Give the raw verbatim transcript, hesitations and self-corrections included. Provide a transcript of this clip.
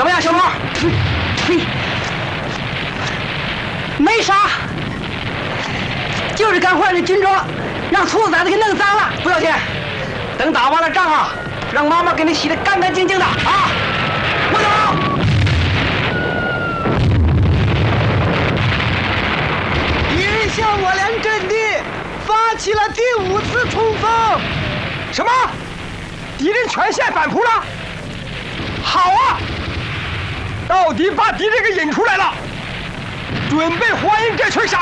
怎么样，小罗？嘿，没啥，就是干坏了军装，让兔子崽子给弄脏了，不要紧。等打完了仗啊，让妈妈给你洗得干干净净的啊！我走。 敌人向我连阵地发起了第五次冲锋。 什么？敌人全线反扑了？好啊！到底把敌人给引出来了，准备欢迎这群傻